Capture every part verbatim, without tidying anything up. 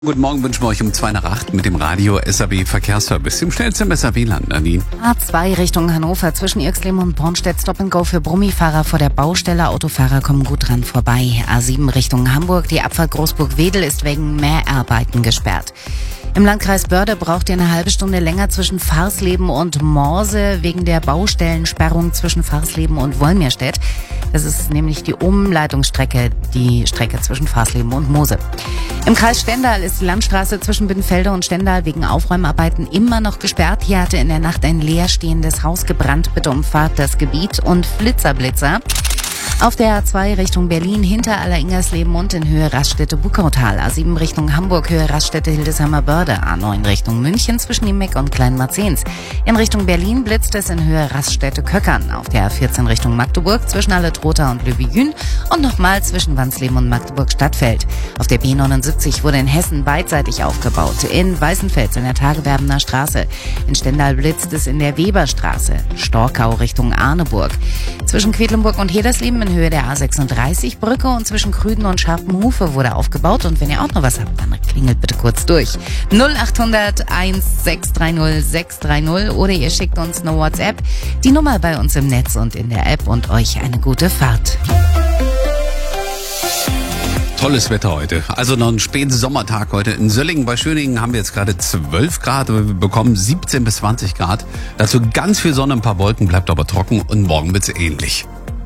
Guten Morgen wünschen wir euch um zwei nach acht mit dem Radio S A B Verkehrsservice, dem schnellsten im S A B-Land, Nadine. A zwei Richtung Hannover zwischen Irxleben und Bornstedt Stop and Go für Brummifahrer vor der Baustelle. Autofahrer kommen gut dran vorbei. A sieben Richtung Hamburg. Die Abfahrt Großburg-Wedel ist wegen Mäharbeiten gesperrt. Im Landkreis Börde braucht ihr eine halbe Stunde länger zwischen Farsleben und Morse wegen der Baustellensperrung zwischen Farsleben und Wolmirstedt. Das ist nämlich die Umleitungsstrecke, die Strecke zwischen Farsleben und Mose. Im Kreis Stendal ist die Landstraße zwischen Bittenfelde und Stendal wegen Aufräumarbeiten immer noch gesperrt. Hier hatte in der Nacht ein leerstehendes Haus gebrannt. Bitte umfahrt das Gebiet und Flitzerblitzer. Auf der A zwei Richtung Berlin hinter Aller-Ingersleben und in Höhe Raststätte-Buckautal. A sieben Richtung Hamburg, Höhe Raststätte-Hildesheimer-Börde. A neun Richtung München zwischen Niemeck und Kleinmarzens. In Richtung Berlin blitzt es in Höhe Raststätte-Köckern. Auf der A vierzehn Richtung Magdeburg zwischen Alle-Trotha und Löwy-Jün und nochmal zwischen Wansleben und Magdeburg-Stadtfeld. Auf der B neunundsiebzig wurde in Hessen beidseitig aufgebaut. In Weißenfels in der Tagewerbener Straße. In Stendal blitzt es in der Weberstraße. Storkau Richtung Arneburg. Zwischen Quedlinburg und Hedersleben in Höhe der A sechsunddreißig Brücke und zwischen Krüden und Scharpenhufe wurde aufgebaut. Und wenn ihr auch noch was habt, dann klingelt bitte kurz durch. null achthundert eins sechs drei null sechs drei null oder ihr schickt uns eine WhatsApp. Die Nummer bei uns im Netz und in der App und euch eine gute Fahrt. Tolles Wetter heute. Also noch einen späten Sommertag heute. In Söllingen bei Schöningen haben wir jetzt gerade zwölf Grad. Wir bekommen siebzehn bis zwanzig Grad. Dazu ganz viel Sonne, ein paar Wolken, bleibt aber trocken und morgen wird's ähnlich.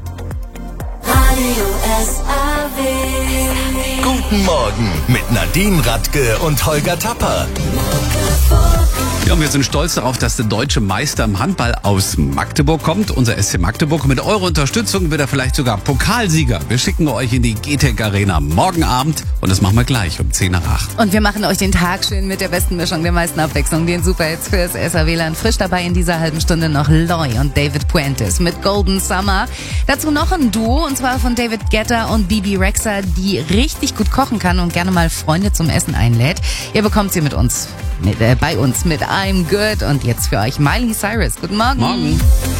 Radio S A B. Guten Morgen mit Nadine Radke und Holger Tapper. Ja, und wir sind stolz darauf, dass der deutsche Meister im Handball aus Magdeburg kommt. Unser S C Magdeburg. Mit eurer Unterstützung wird er vielleicht sogar Pokalsieger. Wir schicken euch in die G T E C Arena morgen Abend und das machen wir gleich um zehn nach acht. Und wir machen euch den Tag schön mit der besten Mischung, der meisten Abwechslung, den Superhits fürs S A W-Land. Frisch dabei in dieser halben Stunde noch Loy und David Puentes mit Golden Summer. Dazu noch ein Duo, und zwar von David Guetta und Bibi Rexha, die richtig gut kochen kann und gerne mal Freunde zum Essen einlädt. Ihr bekommt sie mit uns, mit, äh, bei uns mit I'm Good. Und jetzt für euch Miley Cyrus. Guten Morgen. Morgen.